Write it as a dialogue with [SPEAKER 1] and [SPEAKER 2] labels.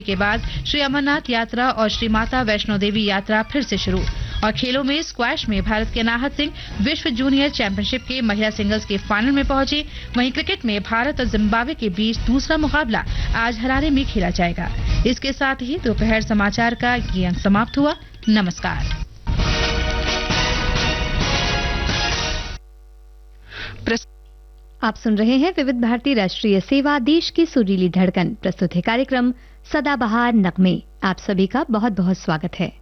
[SPEAKER 1] के बाद श्री अमरनाथ यात्रा और श्री माता वैष्णो देवी यात्रा फिर से शुरू। और खेलों में स्क्वैश में भारत के अनाहत सिंह विश्व जूनियर चैंपियनशिप के महिला सिंगल्स के फाइनल में पहुंचे। वहीं क्रिकेट में भारत और जिम्बाब्वे के बीच दूसरा मुकाबला आज हरारे में खेला जाएगा। इसके साथ ही दोपहर समाचार का ये अंक समाप्त हुआ। नमस्कार।
[SPEAKER 2] आप सुन रहे हैं विविध भारती राष्ट्रीय सेवा, देश की सुरीली धड़कन। प्रस्तुत है कार्यक्रम सदाबहार नगमे। आप सभी का बहुत बहुत स्वागत है।